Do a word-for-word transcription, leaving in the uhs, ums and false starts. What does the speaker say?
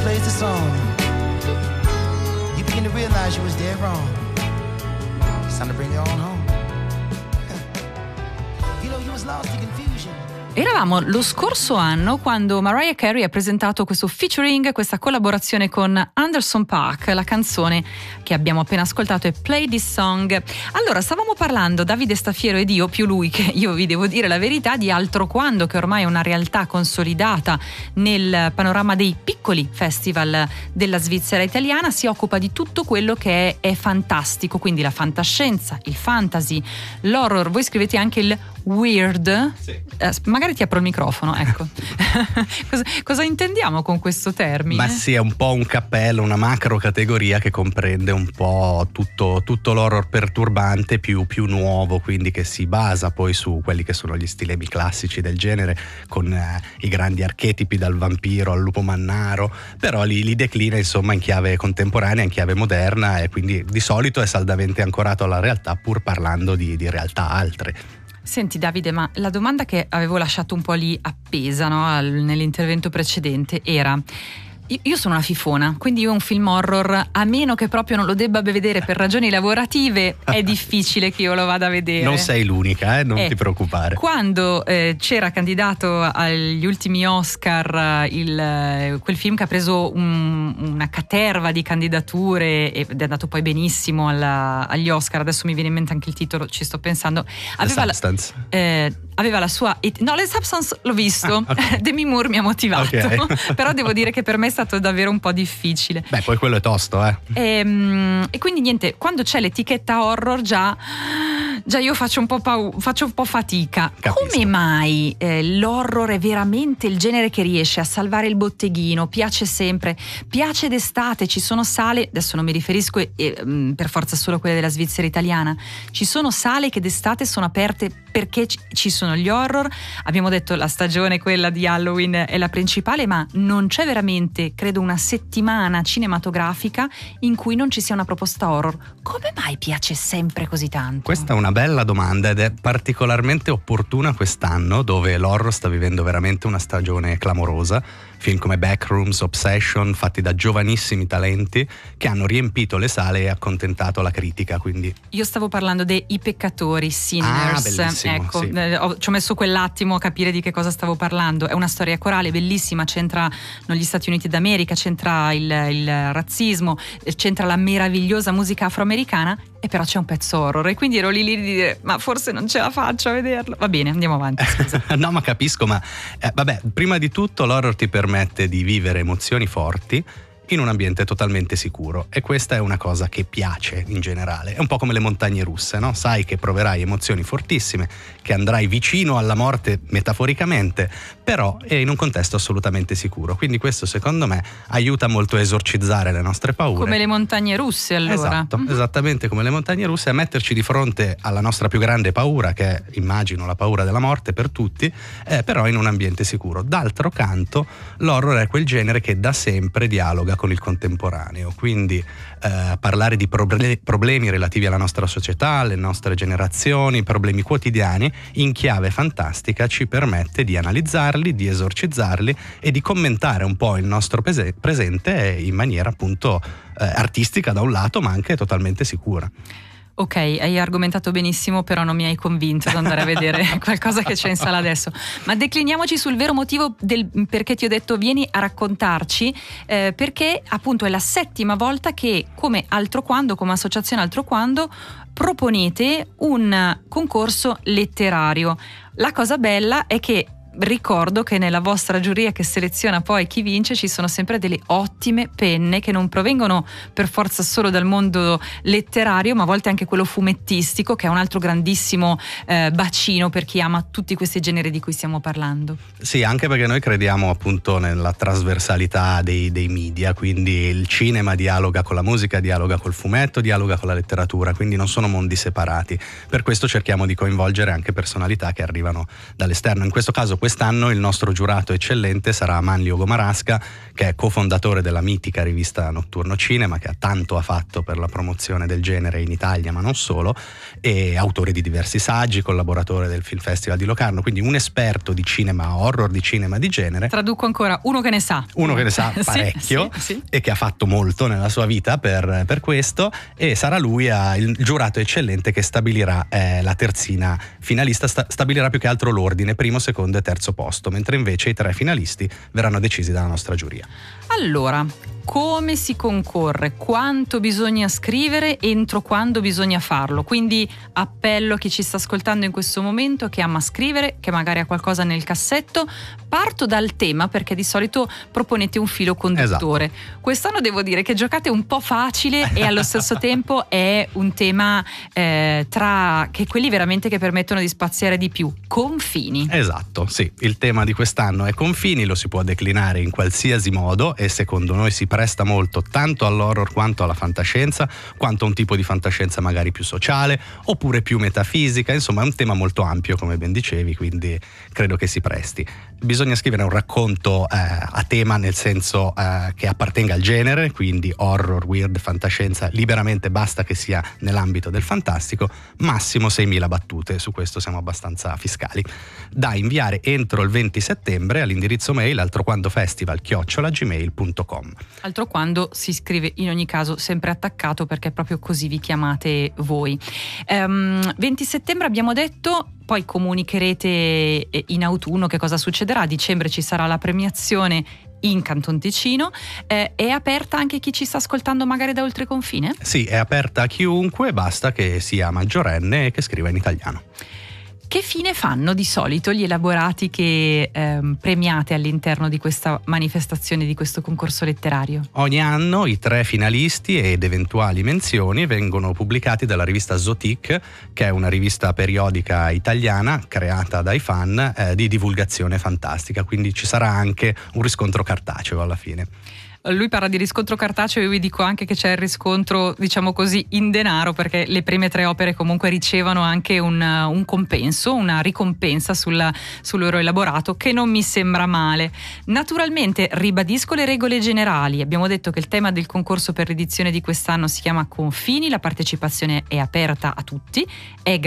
plays the song, you begin to realize you was dead wrong. It's time to bring it on home. You know, you was lost in confusion. Eravamo lo scorso anno quando Mariah Carey ha presentato questo featuring, questa collaborazione con Anderson .Paak. La canzone che abbiamo appena ascoltato è Play This Song. Allora, stavamo parlando, Davide Staffiero ed io, più lui che io, vi devo dire la verità, di Altro Quando, che ormai è una realtà consolidata nel panorama dei piccoli festival della Svizzera italiana. Si occupa di tutto quello che è, è fantastico, quindi la fantascienza, il fantasy, l'horror. Voi scrivete anche il weird. Sì. Eh, magari ti apro il microfono, ecco. cosa, cosa intendiamo con questo termine? Ma sì, è un po' un cappello, una macro categoria che comprende un po' tutto, tutto l'horror perturbante più, più nuovo, quindi che si basa poi su quelli che sono gli stilemi classici del genere, con eh, i grandi archetipi dal vampiro al lupo mannaro, però li, li declina insomma in chiave contemporanea, in chiave moderna, e quindi di solito è saldamente ancorato alla realtà, pur parlando di, di realtà altre. Senti Davide, ma la domanda che avevo lasciato un po' lì appesa, no, al, nell'intervento precedente era: io sono una fifona, quindi io un film horror, a meno che proprio non lo debba vedere per ragioni lavorative, è difficile che io lo vada a vedere. Non sei l'unica, eh? non eh, ti preoccupare. Quando eh, c'era candidato agli ultimi Oscar il, quel film che ha preso un, una caterva di candidature ed è andato poi benissimo alla, agli Oscar, adesso mi viene in mente anche il titolo, ci sto pensando. Aveva The Substance. La, eh, aveva la sua et- no, The Substance l'ho visto. Ah, okay. Demi Moore mi ha motivato, okay. Però devo dire che per me è stato davvero un po' difficile. Beh, poi quello è tosto, eh. E, e quindi niente, quando c'è l'etichetta horror già già io faccio un po' pau- faccio un po' fatica. Capisco. Come mai eh, l'horror è veramente il genere che riesce a salvare il botteghino? Piace sempre, piace d'estate, ci sono sale, adesso non mi riferisco eh, per forza solo a quelle della Svizzera italiana, ci sono sale che d'estate sono aperte perché ci, ci sono gli horror. Abbiamo detto la stagione quella di Halloween è la principale, ma non c'è veramente, credo, una settimana cinematografica in cui non ci sia una proposta horror. Come mai piace sempre così tanto? Questa è una bella domanda ed è particolarmente opportuna quest'anno, dove l'horror sta vivendo veramente una stagione clamorosa. Film come Backrooms, Obsession, fatti da giovanissimi talenti che hanno riempito le sale e accontentato la critica. Quindi io stavo parlando dei I Peccatori, Sinners. Ah, ecco, sì. eh, ho, ci ho messo quell'attimo a capire di che cosa stavo parlando. È una storia corale bellissima, c'entra negli Stati Uniti d'America, c'entra il, il razzismo, c'entra la meravigliosa musica afroamericana, e però c'è un pezzo horror, e quindi ero lì lì di dire ma forse non ce la faccio a vederlo. Va bene, andiamo avanti, scusa. No, ma capisco, ma eh, vabbè, prima di tutto l'horror ti permette di vivere emozioni forti in un ambiente totalmente sicuro, e questa è una cosa che piace in generale. È un po' come le montagne russe, no? Sai che proverai emozioni fortissime, che andrai vicino alla morte metaforicamente, però è in un contesto assolutamente sicuro. Quindi questo secondo me aiuta molto a esorcizzare le nostre paure. Come le montagne russe, allora. Esatto, mm-hmm. esattamente come le montagne russe, a metterci di fronte alla nostra più grande paura, che è, immagino, la paura della morte per tutti, eh, però in un ambiente sicuro. D'altro canto, l'horror è quel genere che da sempre dialoga con il contemporaneo, quindi eh, parlare di proble- problemi relativi alla nostra società, alle nostre generazioni, problemi quotidiani in chiave fantastica ci permette di analizzarli, di esorcizzarli e di commentare un po' il nostro pese- presente in maniera appunto eh, artistica da un lato, ma anche totalmente sicura. Ok, hai argomentato benissimo, però non mi hai convinto ad andare a vedere qualcosa che c'è in sala adesso. Ma decliniamoci sul vero motivo del perché ti ho detto vieni a raccontarci, eh, perché appunto è la settima volta che, come Altro Quando, come associazione Altro Quando, proponete un concorso letterario. La cosa bella è che ricordo che nella vostra giuria che seleziona poi chi vince ci sono sempre delle ottime penne che non provengono per forza solo dal mondo letterario, ma a volte anche quello fumettistico, che è un altro grandissimo eh, bacino per chi ama tutti questi generi di cui stiamo parlando. Sì, anche perché noi crediamo appunto nella trasversalità dei, dei media, quindi il cinema dialoga con la musica, dialoga col fumetto, dialoga con la letteratura, quindi non sono mondi separati. Per questo cerchiamo di coinvolgere anche personalità che arrivano dall'esterno. In questo caso Quest'anno il nostro giurato eccellente sarà Manlio Gomarasca, che è cofondatore della mitica rivista Notturno Cinema, che ha tanto ha fatto per la promozione del genere in Italia, ma non solo, e autore di diversi saggi, collaboratore del Film Festival di Locarno, quindi un esperto di cinema horror, di cinema di genere. Traduco ancora, uno che ne sa. Uno che ne sa parecchio sì, sì, sì. E che ha fatto molto nella sua vita per, per questo, e sarà lui a, il giurato eccellente che stabilirà eh, la terzina finalista, sta, stabilirà più che altro l'ordine, primo, secondo e terzo posto, mentre invece i tre finalisti verranno decisi dalla nostra giuria. Allora, come si concorre? Quanto bisogna scrivere? Entro quando bisogna farlo? Quindi appello a chi ci sta ascoltando in questo momento, che ama scrivere, che magari ha qualcosa nel cassetto. Parto dal tema, perché di solito proponete un filo conduttore. Esatto. Quest'anno devo dire che giocate un po' facile e allo stesso tempo è un tema eh, tra che quelli veramente che permettono di spaziare di più. Confini. Esatto, sì. Il tema di quest'anno è confini, lo si può declinare in qualsiasi modo e secondo noi si presta molto tanto all'horror quanto alla fantascienza, quanto a un tipo di fantascienza magari più sociale oppure più metafisica. Insomma, è un tema molto ampio, come ben dicevi, quindi credo che si presti. Bisogna scrivere un racconto eh, a tema, nel senso eh, che appartenga al genere, quindi horror, weird, fantascienza, liberamente, basta che sia nell'ambito del fantastico, massimo seimila battute, su questo siamo abbastanza fiscali, da inviare entro il venti settembre all'indirizzo mail altroquandofestival chiocciola gmail punto com. Altro quando si scrive in ogni caso sempre attaccato, perché proprio così vi chiamate voi. Um, venti settembre abbiamo detto, poi comunicherete in autunno che cosa succederà. A dicembre ci sarà la premiazione in Canton Ticino. Eh, è aperta anche chi ci sta ascoltando magari da oltreconfine? Sì, è aperta a chiunque, basta che sia maggiorenne e che scriva in italiano. Che fine fanno di solito gli elaborati che ehm, premiate all'interno di questa manifestazione, di questo concorso letterario? Ogni anno i tre finalisti ed eventuali menzioni vengono pubblicati dalla rivista Zotic, che è una rivista periodica italiana creata dai fan eh, di divulgazione fantastica, quindi ci sarà anche un riscontro cartaceo alla fine. Lui parla di riscontro cartaceo, io vi dico anche che c'è il riscontro, diciamo così, in denaro, perché le prime tre opere comunque ricevono anche un, un compenso, una ricompensa sulla, sul loro elaborato, che non mi sembra male. Naturalmente ribadisco le regole generali. Abbiamo detto che il tema del concorso per l'edizione di quest'anno si chiama Confini, la partecipazione è aperta a tutti, è